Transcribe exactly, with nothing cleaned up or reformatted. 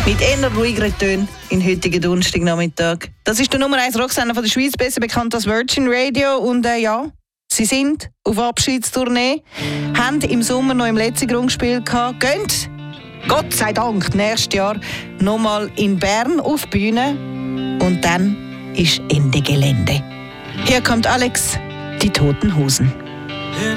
Mit eher ruhigeren Tönen in heutigen Donnerstagnachmittag. Das ist der Nummer eins Rocksender von der Schweiz, besser bekannt als Virgin Radio. Und äh, ja, sie sind auf Abschiedstournee, haben im Sommer noch im letzten Grundspiel gehabt, gehen, Gott sei Dank, nächstes Jahr nochmal in Bern auf die Bühne. Und dann ist Ende Gelände. Hier kommt Alex, die Toten Hosen.